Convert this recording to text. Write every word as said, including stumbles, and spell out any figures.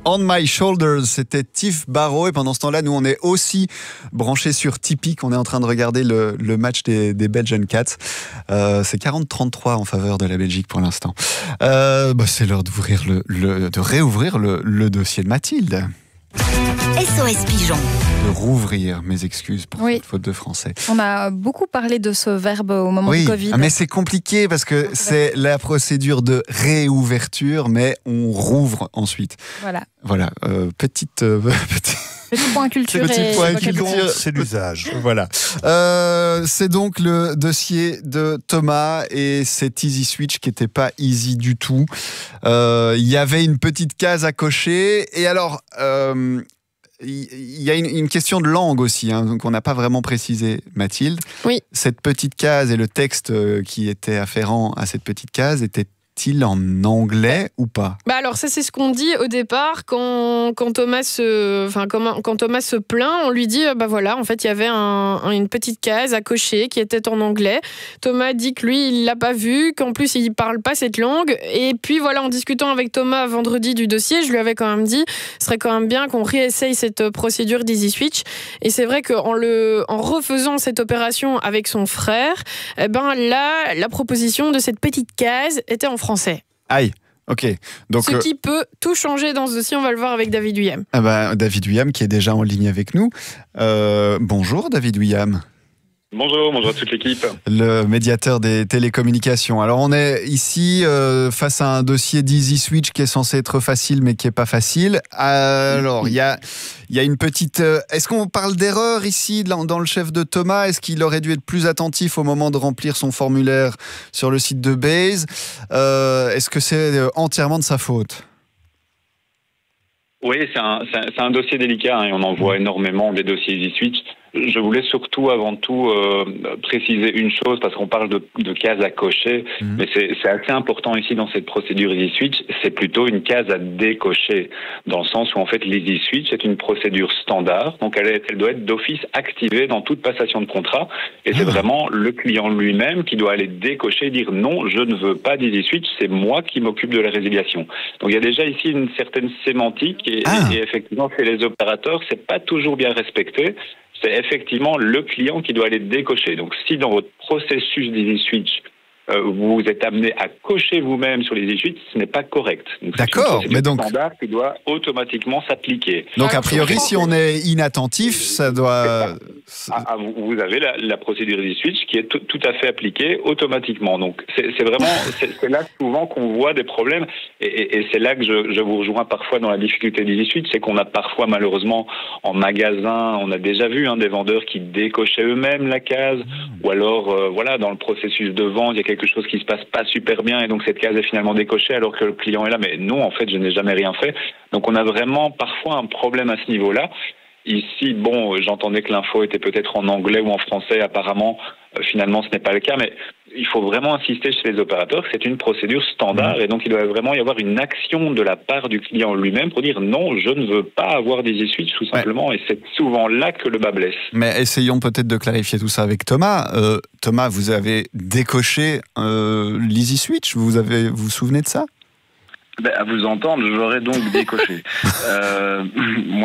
On My Shoulders, c'était Tiff Barrow. Et pendant ce temps-là, nous, on est aussi branchés sur Tipeee. On est en train de regarder le, le match des, des Belgian Cats. Euh, c'est quarante trente-trois en faveur de la Belgique pour l'instant. Euh, bah, c'est l'heure d'ouvrir le, le, de réouvrir le, le dossier de Mathilde. S O S Pigeon. De rouvrir, mes excuses pour Oui. cette faute de français. On a beaucoup parlé de ce verbe au moment Oui, du Covid. mais c'est compliqué parce que c'est la procédure de réouverture, mais on rouvre ensuite. Voilà. Voilà, euh, petite... Euh, petite... Petit point culture Petit et point vocabulaire. culture. C'est l'usage. Voilà. Euh, c'est donc le dossier de Thomas et cet Easy Switch qui n'était pas easy du tout. Euh, Il y avait une petite case à cocher. Et alors, euh, il y a une, une question de langue aussi, hein, qu'on n'a pas vraiment précisé, Mathilde. Oui. Cette petite case et le texte qui était afférent à cette petite case était il en anglais ou pas? Bah alors ça c'est ce qu'on dit au départ quand, quand Thomas se enfin quand, quand Thomas se plaint, on lui dit bah voilà, en fait il y avait un, une petite case à cocher qui était en anglais. Thomas dit que lui il l'a pas vu, qu'en plus il parle pas cette langue, et puis voilà, en discutant avec Thomas vendredi du dossier, je lui avais quand même dit ce serait quand même bien qu'on réessaye cette procédure d'Easy Switch, et c'est vrai qu'en le en refaisant cette opération avec son frère, eh ben là la proposition de cette petite case était en français. Aïe, ok. Donc, Ce qui peut tout changer dans ce dossier, on va le voir avec David Huyem. Ah bah, David Huyem qui est déjà en ligne avec nous. Euh, bonjour David Huyem. Bonjour, bonjour à toute l'équipe. Le médiateur des télécommunications. Alors on est ici euh, face à un dossier d'Easy Switch qui est censé être facile mais qui n'est pas facile. Alors il y a, y a une petite... Euh, est-ce qu'on parle d'erreur ici dans, dans le chef de Thomas? Est-ce qu'il aurait dû être plus attentif au moment de remplir son formulaire sur le site de Base? euh, Est-ce que c'est entièrement de sa faute? Oui, c'est un, c'est un, c'est un dossier délicat, hein, et on en voit énormément des dossiers Easy Switch. Je voulais surtout, avant tout, euh, préciser une chose, parce qu'on parle de, de cases à cocher, mmh. mais c'est, c'est assez important ici dans cette procédure Easy Switch, c'est plutôt une case à décocher, dans le sens où en fait l'Easy Switch est une procédure standard, donc elle, est, elle doit être d'office activée dans toute passation de contrat, et c'est mmh. vraiment le client lui-même qui doit aller décocher et dire non, je ne veux pas d'Easy Switch, c'est moi qui m'occupe de la résiliation. Donc il y a déjà ici une certaine sémantique, et, ah. et, et effectivement, chez les opérateurs, c'est pas toujours bien respecté. C'est effectivement le client qui doit aller décocher. Donc, si dans votre processus d'Easy Switch, euh, vous êtes amené à cocher vous-même sur les Easy Switch, ce n'est pas correct. Donc, d'accord, c'est mais donc standard qui doit automatiquement s'appliquer. Donc, a priori, si on est inattentif, ça doit. Ah, ah, vous avez la, la procédure Easy Switch qui est tout, tout à fait appliquée automatiquement. Donc, c'est, c'est vraiment, c'est, c'est là souvent qu'on voit des problèmes, et, et, et c'est là que je, je vous rejoins parfois dans la difficulté d'Easy Switch, c'est qu'on a parfois, malheureusement, en magasin, on a déjà vu hein, des vendeurs qui décochaient eux-mêmes la case, mmh. ou alors, euh, voilà, dans le processus de vente, il y a quelque chose qui se passe pas super bien, et donc cette case est finalement décochée alors que le client est là. Mais non, en fait, je n'ai jamais rien fait. Donc, on a vraiment parfois un problème à ce niveau-là. Ici, bon, j'entendais que l'info était peut-être en anglais ou en français. Apparemment, euh, finalement, ce n'est pas le cas. Mais il faut vraiment insister chez les opérateurs que c'est une procédure standard. Mmh. Et donc, il doit vraiment y avoir une action de la part du client lui-même pour dire non, je ne veux pas avoir d'Easy Switch, tout simplement. Ouais. Et c'est souvent là que le bas blesse. Mais essayons peut-être de clarifier tout ça avec Thomas. Euh, Thomas, vous avez décoché euh, l'Easy Switch. Vous avez, vous vous souvenez de ça? Ben, à vous entendre, j'aurais donc décoché. euh,